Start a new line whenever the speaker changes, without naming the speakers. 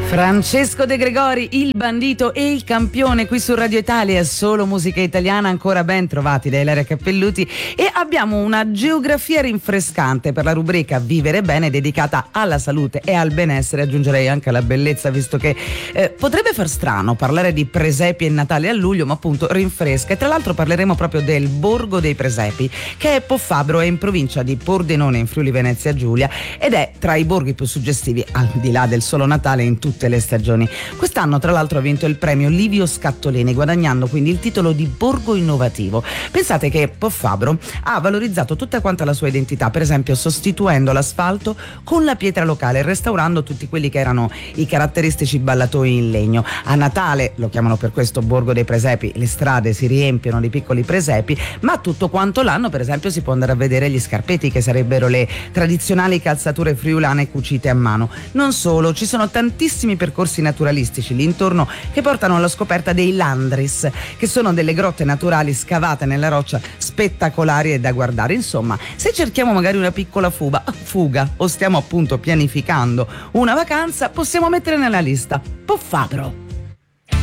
Francesco De Gregori, il bandito e il campione qui su Radio Italia, solo musica italiana. Ancora ben trovati da Ilaria Cappelluti, e abbiamo una geografia rinfrescante per la rubrica Vivere Bene, dedicata alla salute e al benessere, aggiungerei anche alla bellezza, visto che potrebbe far strano parlare di presepi e Natale a luglio, ma appunto rinfresca. E tra l'altro parleremo proprio del Borgo dei Presepi, che è Poffabro, è in provincia di Pordenone in Friuli Venezia Giulia, ed è tra i borghi più suggestivi, al di là del solo Natale, in tutte le stagioni. Quest'anno tra l'altro ha vinto il premio Livio Scattolini, guadagnando quindi il titolo di borgo innovativo. Pensate che Poffabro ha valorizzato tutta quanta la sua identità, per esempio sostituendo l'asfalto con la pietra locale e restaurando tutti quelli che erano i caratteristici ballatoi in legno. A Natale, lo chiamano per questo Borgo dei Presepi, le strade si riempiono di piccoli presepi, ma tutto quanto l'anno per esempio si può andare a vedere gli scarpeti, che sarebbero le tradizionali calzature friulane cucite a mano. Non solo, ci sono tantissimi percorsi naturalistici lì intorno che portano alla scoperta dei Landris, che sono delle grotte naturali scavate nella roccia, spettacolari e da guardare. Insomma, se cerchiamo magari una piccola fuga o stiamo appunto pianificando una vacanza, possiamo mettere nella lista Poffabro.